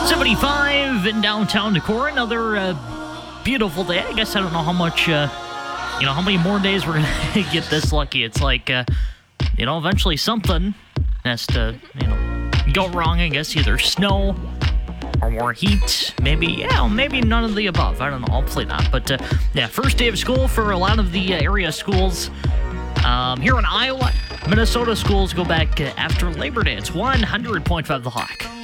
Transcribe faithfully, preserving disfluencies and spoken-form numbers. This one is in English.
seventy-five in downtown Decorah. Another uh, beautiful day. I guess I don't know how much, uh, you know, how many more days we're going to get this lucky. It's like, uh, you know, eventually something has to, you know, go wrong. I guess either snow or more heat. Maybe, yeah, maybe none of the above. I don't know. Hopefully not. But, uh, yeah, first day of school for a lot of the uh, area schools. Um, here in Iowa, Minnesota schools go back uh, after Labor Day. It's one hundred point five The Hawk.